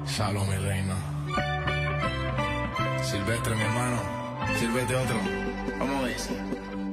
Salud, mi reina. Silvestre, mi hermano. Sírvete otro. Vamos a ver.